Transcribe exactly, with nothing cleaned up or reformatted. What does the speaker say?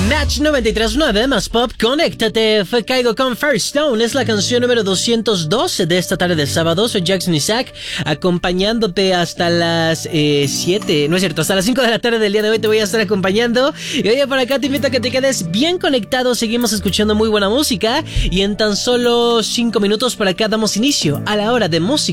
Match noventa y tres punto nueve más pop, conéctate, fue Caigo con First Stone, es la canción número doscientos doce de esta tarde de sábado. Soy Jackson Isaac, acompañándote hasta las eh, siete, no es cierto, hasta las cinco de la tarde del día de hoy te voy a estar acompañando. Y oye, por acá te invito a que te quedes bien conectado, seguimos escuchando muy buena música y en tan solo cinco minutos por acá damos inicio a la hora de música